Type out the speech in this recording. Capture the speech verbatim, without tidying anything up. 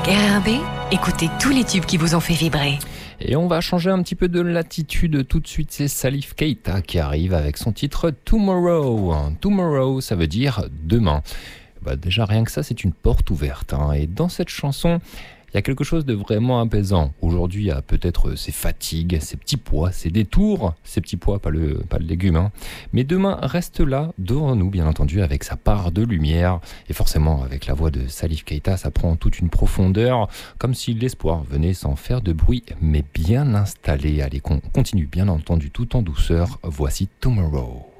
R R B, écoutez tous les tubes qui vous ont fait vibrer. Et on va changer un petit peu de latitude tout de suite, c'est Salif Keita qui arrive avec son titre Tomorrow. Tomorrow, ça veut dire demain. Bah déjà rien que ça, c'est une porte ouverte, hein. Et dans cette chanson, il y a quelque chose de vraiment apaisant. Aujourd'hui, il y a peut-être ces fatigues, ces petits pois, ces détours, ces petits pois, pas le, pas le légume, hein. Mais demain reste là, devant nous, bien entendu, avec sa part de lumière. Et forcément, avec la voix de Salif Keita, ça prend toute une profondeur, comme si l'espoir venait sans faire de bruit, mais bien installé. Allez, on continue, bien entendu, tout en douceur. Voici Tomorrow.